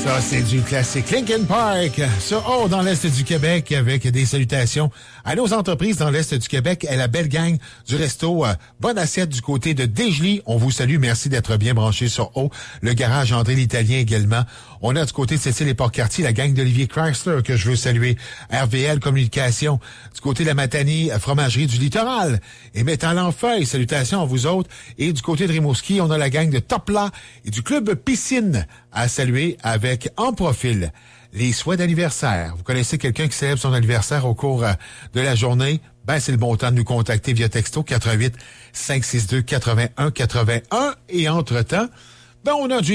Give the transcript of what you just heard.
Ça, c'est du classique Linkin Park. Ça, dans l'Est du Québec, avec des salutations à nos entreprises dans l'Est du Québec et la belle gang du resto Bonne Assiette du côté de Desjely. On vous salue. Merci d'être bien branchés sur O. Le garage André l'Italien également. On a du côté de Cécile et Port-Cartier, la gang d'Olivier Chrysler que je veux saluer. RVL Communication. Du côté de la Matanie, Fromagerie du Littoral. Et Métal en Feuille. Salutations à vous autres. Et du côté de Rimouski, on a la gang de Topla et du Club Piscine à saluer avec en profil les souhaits d'anniversaire. Vous connaissez quelqu'un qui célèbre son anniversaire au cours de la journée? Ben, c'est le bon temps de nous contacter via texto 88 562 81 81. Et entre-temps, ben, on a du